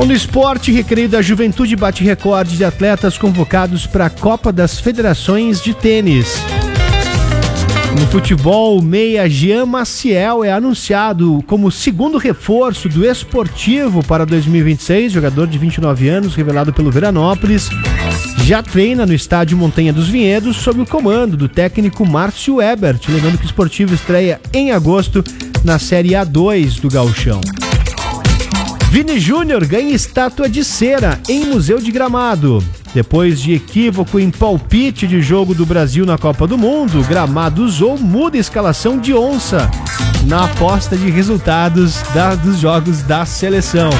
No esporte, Recreio da Juventude bate recorde de atletas convocados para a Copa das Federações de Tênis. No futebol, o meia Jean Maciel é anunciado como segundo reforço do Esportivo para 2026. Jogador de 29 anos, revelado pelo Veranópolis, já treina no estádio Montanha dos Vinhedos sob o comando do técnico Márcio Ebert. Lembrando que o Esportivo estreia em agosto na Série A2 do Gauchão. Vini Júnior ganha estátua de cera em Museu de Gramado. Depois de equívoco em palpite de jogo do Brasil na Copa do Mundo, Gramado usou muda a escalação de onça na aposta de resultados dos jogos da seleção.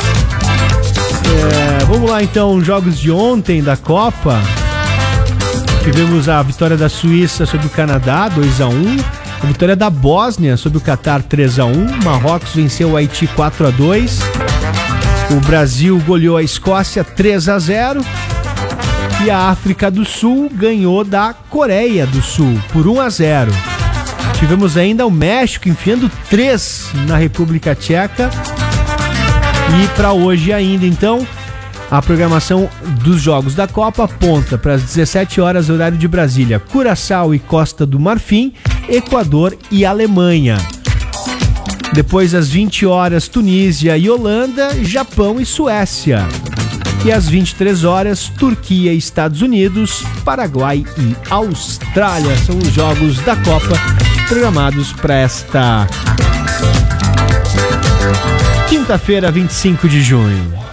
Vamos lá então, jogos de ontem da Copa. Tivemos a vitória da Suíça sobre o Canadá, 2-1. A vitória da Bósnia sobre o Catar, 3-1. Marrocos venceu o Haiti 4-2. O Brasil goleou a Escócia 3-0. E a África do Sul ganhou da Coreia do Sul por 1-0. Tivemos ainda o México enfiando 3 na República Tcheca. E para hoje ainda, então, a programação dos jogos da Copa aponta para as 17 horas, horário de Brasília, Curaçao e Costa do Marfim, Equador e Alemanha. Depois, às 20 horas, Tunísia e Holanda, Japão e Suécia. E às 23 horas, Turquia e Estados Unidos, Paraguai e Austrália. São os jogos da Copa programados para esta quinta-feira, 25 de junho.